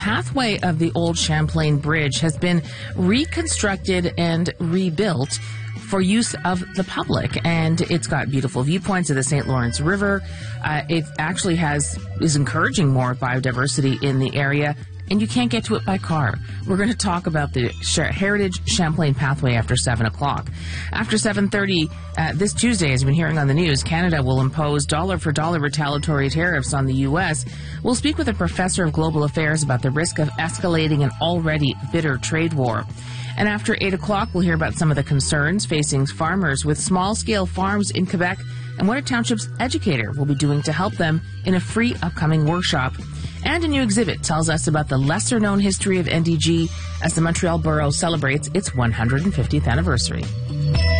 Pathway of the old Champlain Bridge has been reconstructed and rebuilt for use of the public, and it's got beautiful viewpoints of the St. Lawrence River. It actually is encouraging more biodiversity in the area, and you can't get to it by car. We're going to talk about the Heritage Champlain Pathway after 7 o'clock. After 7:30 this Tuesday, as you've been hearing on the news, Canada will impose dollar-for-dollar retaliatory tariffs on the U.S. We'll speak with a professor of global affairs about the risk of escalating an already bitter trade war. And after 8 o'clock, we'll hear about some of the concerns facing farmers with small-scale farms in Quebec and what a township's educator will be doing to help them in a free upcoming workshop. And a new exhibit tells us about the lesser-known history of NDG as the Montreal Borough celebrates its 150th anniversary.